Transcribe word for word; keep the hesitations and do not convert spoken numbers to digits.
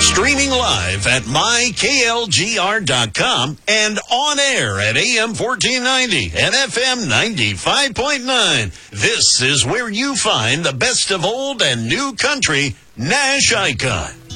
Streaming live at my K L G R dot com and on air at A M fourteen ninety and F M ninety-five point nine. This is where you find the best of old and new country, Nash Icon.